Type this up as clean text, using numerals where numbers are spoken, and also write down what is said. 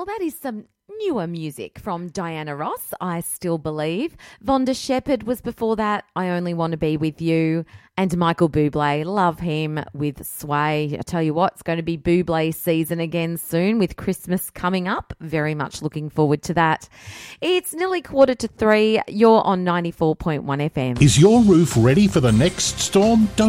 Well, that is some newer music from Diana Ross, I Still Believe. Vonda Shepherd was before that, I Only Want to Be With You. And Michael Bublé, love him with Sway. I tell you what, it's going to be Bublé season again soon with Christmas coming up. Very much looking forward to that. It's nearly 2:45. You're on 94.1 FM. Is your roof ready for the next storm? Don't